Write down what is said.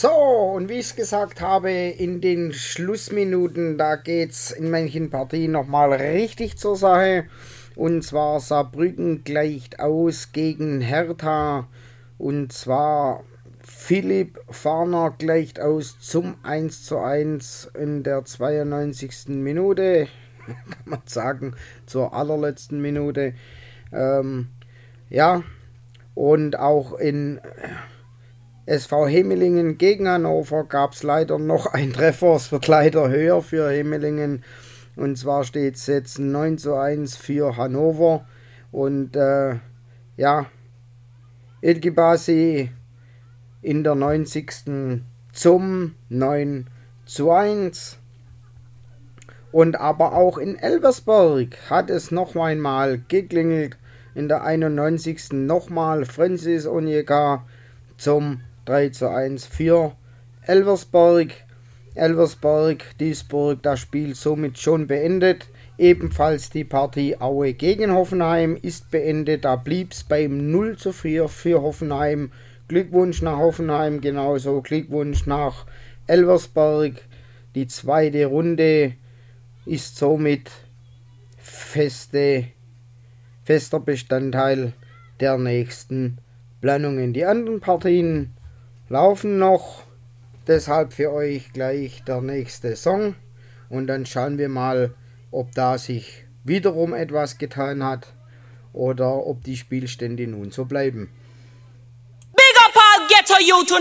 So, und wie ich es gesagt habe, in den Schlussminuten, da geht's in manchen Partien nochmal richtig zur Sache. Und zwar Saarbrücken gleicht aus gegen Hertha. Und zwar Philipp Farner gleicht aus zum 1:1 in der 92. Minute. Kann man sagen, zur allerletzten Minute. Ja, und auch in SV Hemelingen gegen Hannover gab es leider noch einen Treffer. Es wird leider höher für Hemelingen. Und zwar steht es jetzt 9:1 für Hannover. Und ja, Elgibasi in der 90. zum 9:1. Und aber auch in Elversberg hat es noch einmal geklingelt. In der 91. nochmal Francis Onyeka zum 3:1 für Elversberg. Duisburg, das Spiel somit schon beendet. Ebenfalls die Partie Aue gegen Hoffenheim ist beendet. Da blieb es beim 0:4 für Hoffenheim. Glückwunsch nach Hoffenheim, genauso Glückwunsch nach Elversberg. Die zweite Runde ist somit fester Bestandteil der nächsten Planungen. Die anderen Partien laufen noch, deshalb für euch gleich der nächste Song und dann schauen wir mal, ob da sich wiederum etwas getan hat oder ob die Spielstände nun so bleiben. Big up all ghetto youth.